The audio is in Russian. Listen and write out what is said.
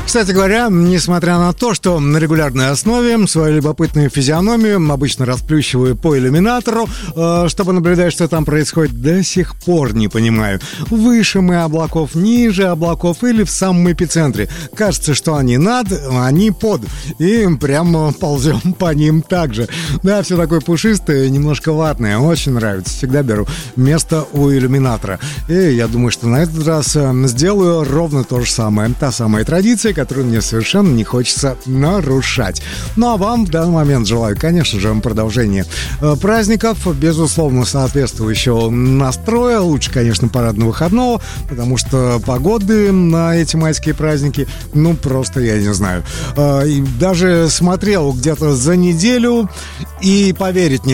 Кстати говоря, несмотря на то, что на регулярной основе свою любопытную физиономию обычно расплющиваю по иллюминатору, чтобы наблюдать, что там происходит, до сих пор не понимаю. Выше мы облаков, ниже облаков или в самом эпицентре. Кажется, что они над, а они под. И прямо ползем по ним так же. Да, все такое пушистое, немножко ватное. Очень нравится. Всегда беру место у иллюминатора. И я думаю, что на этот раз сделаю ровно то же самое. Та самая традиция, которую мне совершенно не хочется нарушать. Ну а вам в данный момент желаю, конечно же, продолжения праздников, безусловно, соответствующего настроя. Лучше, конечно, парадно-выходного, потому что погоды на эти майские праздники, ну, просто я не знаю. И даже смотрел где-то за неделю, и поверить не